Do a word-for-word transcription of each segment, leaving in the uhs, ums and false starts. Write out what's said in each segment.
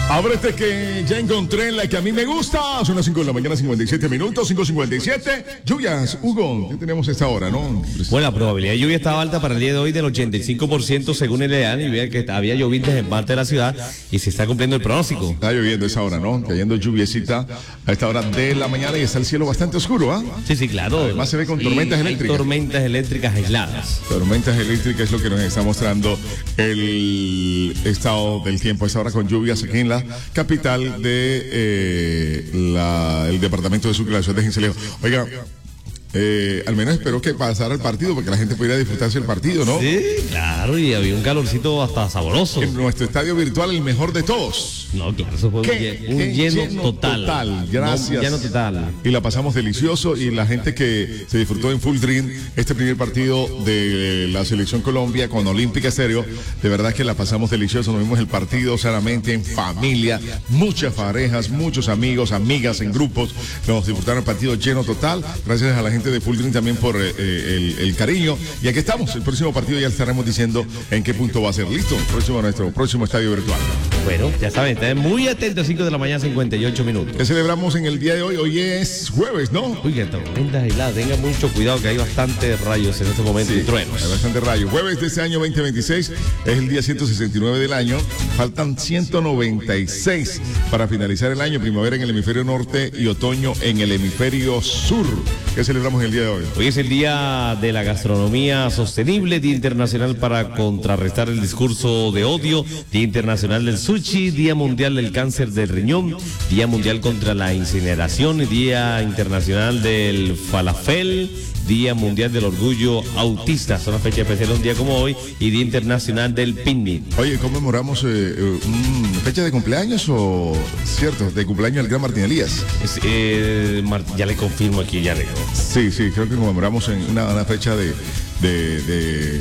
Ábrete que ya encontré la que a mí me gusta. Son las cinco de la mañana, cincuenta y siete minutos, cinco cincuenta y siete. Lluvias, Hugo, ¿qué tenemos a esta hora, no? Bueno, la probabilidad de lluvia estaba alta para el día de hoy del ochenta y cinco por ciento según el EAN, y vea que había llovidas en parte de la ciudad y se está cumpliendo el pronóstico. Está lloviendo a esa hora, ¿no? Cayendo lluviecita a esta hora de la mañana y está el cielo bastante oscuro, ¿ah? ¿eh? Sí, sí, claro. Además se ve con tormentas y eléctricas. Hay tormentas eléctricas aisladas. Tormentas eléctricas es lo que nos está mostrando el estado del tiempo a esta hora, con lluvias aquí en la capital de eh, la, el departamento de Sucre, la ciudad de Sincelejo. Oiga, eh, al menos espero que pasara el partido, porque la gente pudiera disfrutarse del partido, ¿no? Sí, claro, y había un calorcito hasta sabroso. En nuestro estadio virtual, el mejor de todos. No, claro, eso fue un, ¿Qué? un ¿Qué? lleno, lleno total. total. Gracias. No, lleno total. Y la pasamos delicioso, y la gente que se disfrutó en Full Dream este primer partido de la Selección Colombia con Olímpica Estéreo, de verdad que la pasamos delicioso. Nos vimos el partido sanamente, en familia, muchas parejas, muchos amigos, amigas en grupos. Nos disfrutaron el partido lleno total. Gracias a la gente de Full Dream también por eh, el, el cariño. Y aquí estamos. El próximo partido ya estaremos diciendo en qué punto va a ser. Listo, próximo nuestro próximo estadio virtual. Bueno, ya saben, estén muy atentos, cinco de la mañana, cincuenta y ocho minutos. ¿Qué celebramos en el día de hoy? Hoy es jueves, ¿no? Uy, que tormentas aisladas, tengan mucho cuidado que hay bastantes rayos en este momento, Sí, y truenos. hay bastante rayo. Jueves de este año veinte veintiséis es el día ciento sesenta y nueve del año. Faltan ciento noventa y seis para finalizar el año. Primavera en el hemisferio norte y otoño en el hemisferio sur. ¿Qué celebramos en el día de hoy? Hoy es el Día de la Gastronomía Sostenible, Día Internacional para contrarrestar el discurso de odio, Día Internacional del Sushi, Día Mundial del Cáncer del Riñón, Día Mundial contra la Incineración, Día Internacional del Falafel, Día Mundial del Orgullo Autista. Son las fechas especiales un día como hoy, y Día Internacional del Picnic. Oye, ¿conmemoramos eh, eh, un fecha de cumpleaños o, cierto, de cumpleaños del gran Martín Elías? Es, eh, Mar- ya le confirmo aquí, ya le Sí, sí, creo que conmemoramos en una, una fecha de, de, de,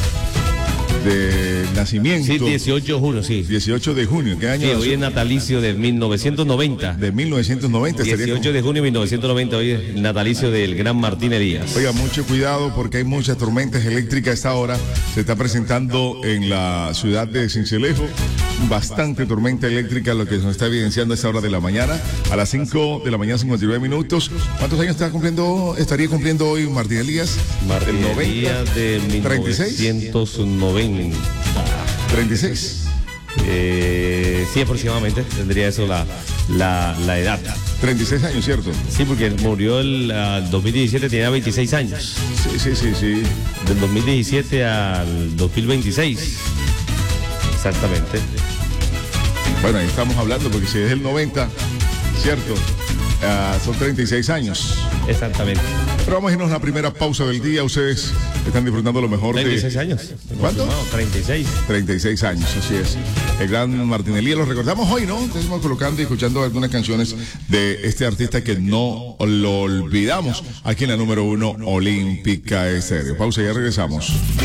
de nacimiento. Sí, dieciocho de junio, sí. dieciocho de junio. ¿Qué año? Sí, hoy nació? es natalicio de mil novecientos noventa. De mil novecientos noventa. estaría dieciocho como- de junio de mil novecientos noventa, hoy es el natalicio del gran Martín Elías. Oiga, mucho cuidado porque hay muchas tormentas eléctricas a esta hora. Se está presentando en la ciudad de Sincelejo bastante tormenta eléctrica, lo que nos está evidenciando a esta hora de la mañana, a las cinco de la mañana, cincuenta y nueve minutos. ¿Cuántos años está cumpliendo, estaría cumpliendo hoy Martín Elías? Martín ¿El noventa? Elías de mil novecientos noventa. treinta y seis. Eh, sí, aproximadamente tendría eso la, la, la edad. treinta y seis años, ¿cierto? Sí, porque murió el uh, dos mil diecisiete, tenía veintiséis años. Sí, sí, sí, sí. Del dos mil diecisiete al dos mil veintiséis. Exactamente. Bueno, ahí estamos hablando porque si es el noventa, ¿cierto? Ah, son treinta y seis años. Exactamente. Pero vamos a irnos a la primera pausa del día. Ustedes están disfrutando lo mejor de... treinta y seis años. ¿Cuánto? No, treinta y seis. treinta y seis años, así es. El gran Martín Elías, lo recordamos hoy, ¿no? Estamos colocando y escuchando algunas canciones de este artista que no lo olvidamos aquí en la número uno, Olímpica Estéreo. Pausa y ya regresamos.